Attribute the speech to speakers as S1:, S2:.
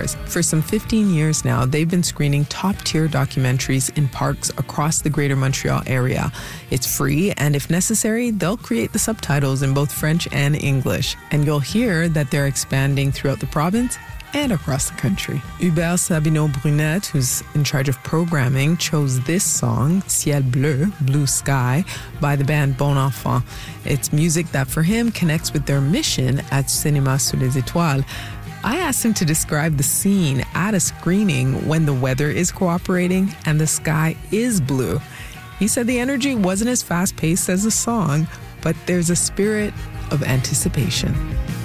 S1: stars. For some 15 years now, they've been screening top-tier documentaries in parks across the Greater Montreal area. It's free, and if necessary, they'll create the subtitles in both French and English. And you'll hear that they're expanding throughout the province and across the country. Hubert Sabino-Brunette, who's in charge of programming, chose this song, Ciel Bleu, Blue Sky, by the band Bon Enfant. It's music that for him connects with their mission at Cinéma Sous les Étoiles. I asked him to describe the scene at a screening when the weather is cooperating and the sky is blue. He said the energy wasn't as fast-paced as the song, but there's a spirit of anticipation.